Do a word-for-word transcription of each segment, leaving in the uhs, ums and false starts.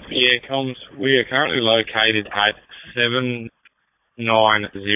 Yeah, comms, we are currently located at seven ninety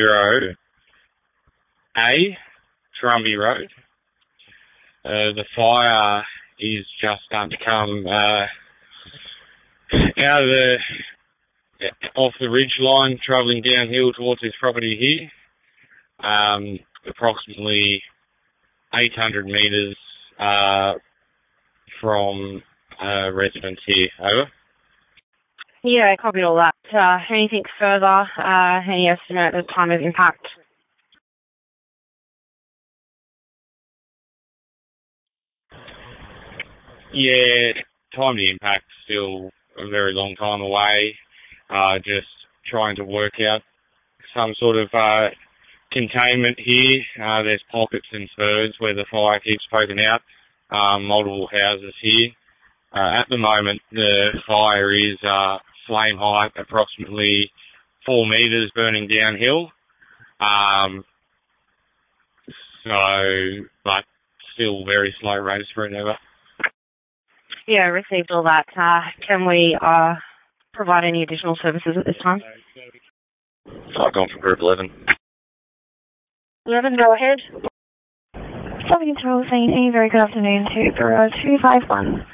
A, Drumby Road. Uh, the fire is just starting to come uh, out of the off the ridge line, travelling downhill towards this property here. Um, approximately eight hundred metres uh, from uh, residents here. Over. Yeah, I copied all that. Uh, anything further? Uh, any estimate of time of impact? Yeah, time to impact still a very long time away. Uh, just trying to work out some sort of uh, containment here. Uh, there's pockets and spurs where the fire keeps poking out. Um, multiple houses here. Uh, at the moment, the fire is uh, flame height, approximately four metres, burning downhill. Um, so, but still very slow rate of spread over. Yeah, I received all that. Uh, can we uh, provide any additional services at this time? I've gone for group eleven. eleven, go ahead. Southern Control saying a very good afternoon to Bureau two five one.